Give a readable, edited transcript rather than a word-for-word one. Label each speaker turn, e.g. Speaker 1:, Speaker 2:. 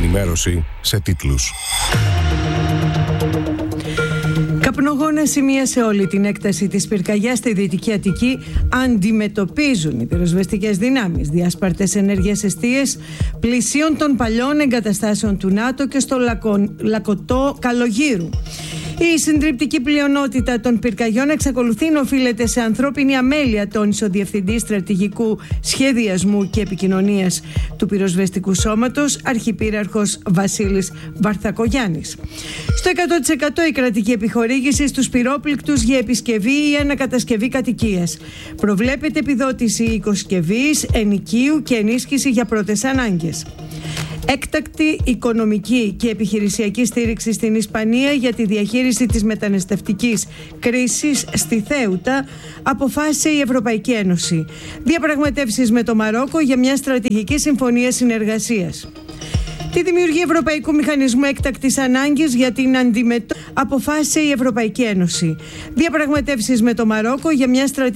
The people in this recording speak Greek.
Speaker 1: ενημέρωση σε τίτλους.
Speaker 2: Καπνογόνα σημεία σε όλη την έκταση της πυρκαγιάς στη Δυτική Αττική αντιμετωπίζουν οι πυροσβεστικές δυνάμεις διάσπαρτες ενέργειες εστίες πλησίων των παλιών εγκαταστάσεων του ΝΑΤΟ και στο Λακωτό Καλογύρου. Η συντριπτική πλειονότητα των πυρκαγιών εξακολουθεί να οφείλεται σε ανθρώπινη αμέλεια, τόνισε ο Διευθυντής Στρατηγικού Σχεδιασμού και Επικοινωνίας του Πυροσβεστικού Σώματος, Αρχιπύραρχος Βασίλης Βαρθακογιάννης. Στο 100% η κρατική επιχορήγηση στους πυρόπληκτους για επισκευή ή ανακατασκευή κατοικίας. Προβλέπεται επιδότηση οικοσκευής, ενοικίου και ενίσχυση για πρώτες ανάγκες. Έκτακτη οικονομική και επιχειρησιακή στήριξη στην Ισπανία για τη διαχείριση της μεταναστευτικής κρίσης στη Θέουτα αποφάσισε η Ευρωπαϊκή Ένωση. Διαπραγματεύσεις με το Μαρόκο για μια στρατηγική συμφωνία συνεργασίας. Τη δημιουργία Ευρωπαϊκού Μηχανισμού Έκτακτης Ανάγκης για την αντιμετώπιση αποφάσισε η Ευρωπαϊκή Ένωση. Διαπραγματεύσεις με το Μαρόκο για μια στρατηγική